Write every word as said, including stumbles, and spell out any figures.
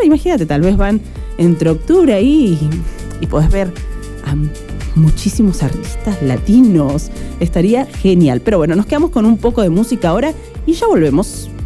imagínate, tal vez van entre octubre ahí y, y podés ver a muchísimos artistas latinos. Estaría genial. Pero bueno, nos quedamos con un poco de música ahora y ya volvemos.